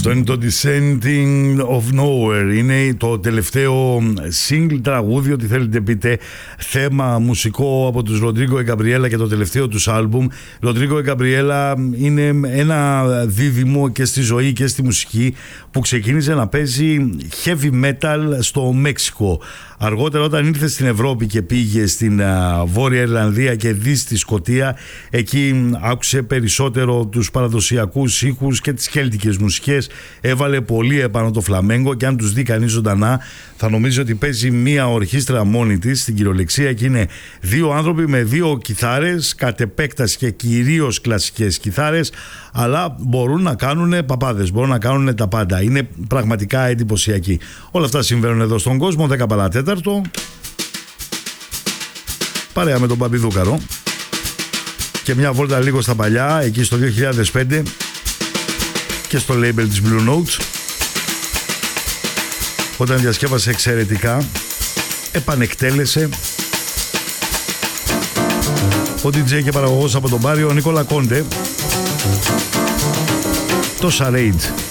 Αυτό είναι το Descending of Nowhere. Είναι το τελευταίο single τραγούδι, ό,τι θέλετε πείτε, θέμα μουσικό από τους Rodrigo and Gabriela και το τελευταίο τους άλμπουμ. Rodrigo and Gabriela είναι ένα δίδυμο και στη ζωή και στη μουσική που ξεκίνησε να παίζει heavy metal στο Μέξικο. Αργότερα, όταν ήρθε στην Ευρώπη και πήγε στην Βόρεια Ιρλανδία και δει στη Σκωτία, εκεί άκουσε περισσότερο τους παραδοσιακούς ήχους και τις κέλτικες μουσικές. Έβαλε πολύ επάνω το φλαμέγκο και αν τους δει κανείς ζωντανά θα νομίζει ότι παίζει μία ορχήστρα μόνη της στην κυριολεξία, και είναι δύο άνθρωποι με δύο κιθάρες, κατ' επέκταση και κυρίως κλασικές κιθάρες, αλλά μπορούν να κάνουν παπάδες, μπορούν να κάνουν τα πάντα. Είναι πραγματικά εντυπωσιακοί. Όλα αυτά συμβαίνουν εδώ στον κόσμο. 10 παρά τέταρτο, παρέα με τον Παπιδούκαρο και μια βόλτα λίγο στα παλιά, εκεί στο 2005 και στο label της Blue Notes, όταν διασκεύασε εξαιρετικά, επανεκτέλεσε ο DJ και παραγωγός από τον Πάριο, ο Νίκολα Κόντε, το Charade.